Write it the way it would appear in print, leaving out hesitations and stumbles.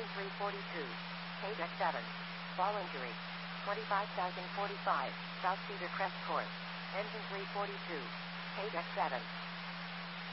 342. KDEC 7. Ball injury. 25,045. South Cedar Crest Court. Engine 342. KDEC 7.